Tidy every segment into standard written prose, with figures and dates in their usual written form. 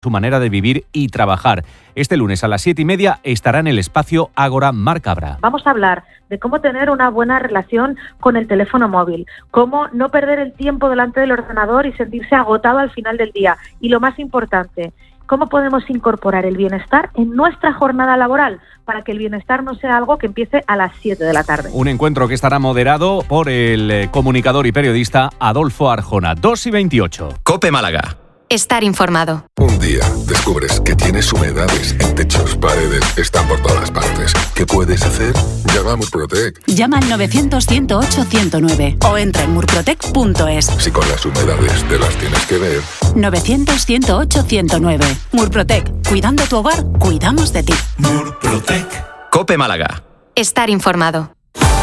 su manera de vivir y trabajar. Este lunes a las 7:30 estará en el espacio Ágora Marc Cabra. Vamos a hablar de cómo tener una buena relación con el teléfono móvil, cómo no perder el tiempo delante del ordenador y sentirse agotado al final del día. Y lo más importante, cómo podemos incorporar el bienestar en nuestra jornada laboral para que el bienestar no sea algo que empiece a las 7 de la tarde. Un encuentro que estará moderado por el comunicador y periodista Adolfo Arjona. 2:28. COPE Málaga. Estar informado. Un día descubres que tienes humedades en techos, paredes, están por todas partes. ¿Qué puedes hacer? Llama a Murprotec. Llama al 900-108-109 o entra en murprotec.es. Si con las humedades te las tienes que ver. 900-108-109. Murprotec. Cuidando tu hogar, cuidamos de ti. Murprotec. COPE Málaga. Estar informado.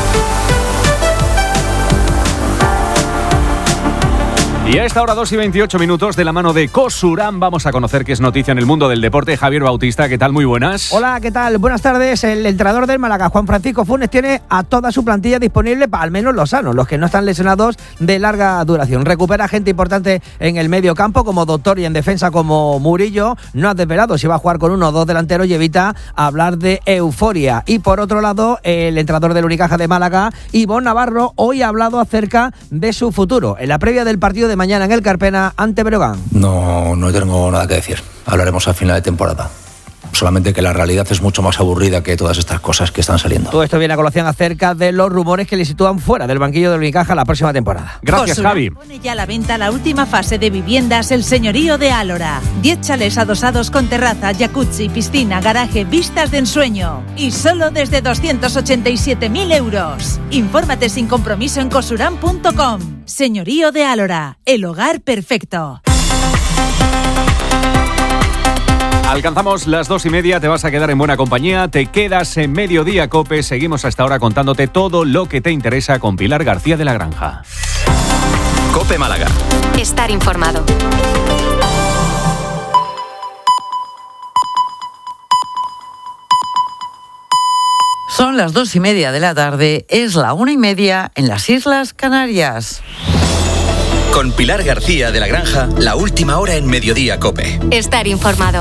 Y a esta hora 2:28 de la mano de Cosurán vamos a conocer qué es noticia en el mundo del deporte. Javier Bautista, ¿qué tal? Muy buenas. Hola, ¿qué tal? Buenas tardes. El entrenador del Málaga, Juan Francisco Funes, tiene a toda su plantilla disponible, para al menos los sanos, los que no están lesionados de larga duración. Recupera gente importante en el medio campo, como Doctor, y en defensa como Murillo. No ha desvelado si va a jugar con uno o dos delanteros y evita hablar de euforia. Y por otro lado, el entrenador del Unicaja de Málaga, Ivonne Navarro, hoy ha hablado acerca de su futuro. En la previa del partido de mañana en el Carpena ante Breogán. No tengo nada que decir. Hablaremos al final de temporada. Solamente que la realidad es mucho más aburrida que todas estas cosas que están saliendo. Todo esto viene a colación acerca de los rumores que le sitúan fuera del banquillo del Unicaja la próxima temporada. Gracias, Javi. Pone ya a la venta la última fase de viviendas El Señorío de Álora. 10 chalés adosados con terraza, jacuzzi, piscina, garaje, vistas de ensueño. Y solo desde 287.000 euros. Infórmate sin compromiso en cosurán.com. Señorío de Álora, el hogar perfecto. Alcanzamos las 2:30, te vas a quedar en buena compañía, te quedas en Mediodía COPE, seguimos hasta ahora contándote todo lo que te interesa con Pilar García de la Granja. COPE Málaga. Estar informado. Son las 2:30 de la tarde, es la 1:30 en las Islas Canarias. Con Pilar García de la Granja, la última hora en Mediodía COPE. Estar informado.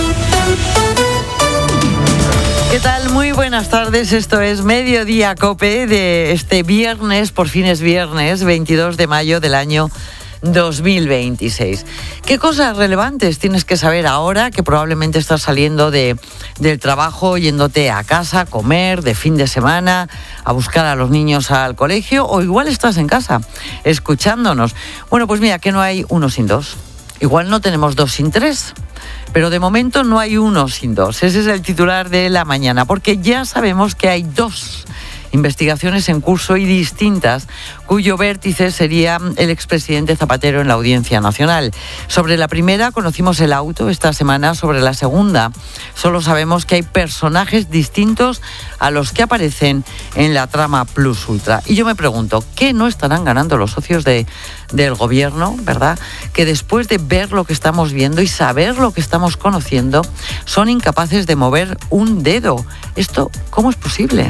¿Qué tal? Muy buenas tardes, esto es Mediodía COPE de este viernes, por fin es viernes, 22 de mayo del año 2026. ¿Qué cosas relevantes tienes que saber ahora que probablemente estás saliendo del trabajo, yéndote a casa a comer, de fin de semana, a buscar a los niños al colegio, o igual estás en casa escuchándonos? Bueno, pues mira, que no hay uno sin dos. Igual no tenemos dos sin tres, pero de momento no hay uno sin dos. Ese es el titular de la mañana, porque ya sabemos que hay dos investigaciones en curso y distintas, cuyo vértice sería el expresidente Zapatero en la Audiencia Nacional. Sobre la primera conocimos el auto esta semana, sobre la segunda solo sabemos que hay personajes distintos a los que aparecen en la trama Plus Ultra. Y yo me pregunto, ¿qué no estarán ganando los socios del gobierno, verdad? Que después de ver lo que estamos viendo y saber lo que estamos conociendo, son incapaces de mover un dedo. ¿Esto cómo es posible?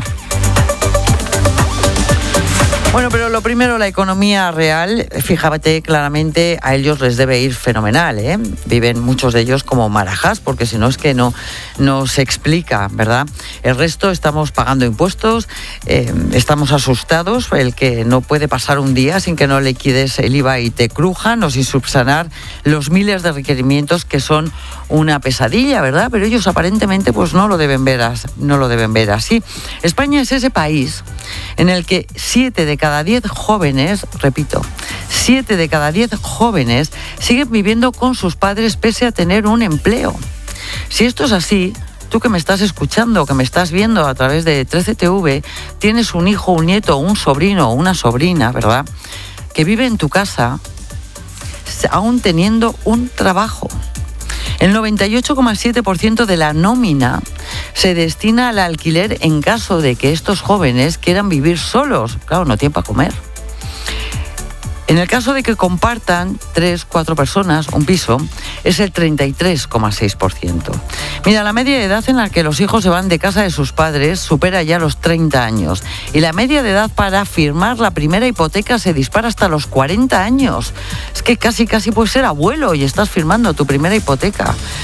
Bueno, pero lo primero, la economía real, fíjate claramente, a ellos les debe ir fenomenal, ¿eh? Viven muchos de ellos como marajás, porque si no es que no se explica, ¿verdad? El resto estamos pagando impuestos, estamos asustados, el que no puede pasar un día sin que no liquides el IVA y te crujan, o sin subsanar los miles de requerimientos que son una pesadilla, ¿verdad? Pero ellos aparentemente pues no lo deben ver así. España es ese país en el que 7 de cada 10 jóvenes, repito, 7 de cada 10 jóvenes siguen viviendo con sus padres pese a tener un empleo. Si esto es así, tú que me estás escuchando, que me estás viendo a través de 13TV, tienes un hijo, un nieto, un sobrino o una sobrina, ¿verdad?, que vive en tu casa aún teniendo un trabajo. El 98,7% de la nómina se destina al alquiler en caso de que estos jóvenes quieran vivir solos. Claro, no tienen para comer. En el caso de que compartan 3-4 personas un piso, es el 33,6%. Mira, la media de edad en la que los hijos se van de casa de sus padres supera ya los 30 años. Y la media de edad para firmar la primera hipoteca se dispara hasta los 40 años. Es que casi puedes ser abuelo y estás firmando tu primera hipoteca.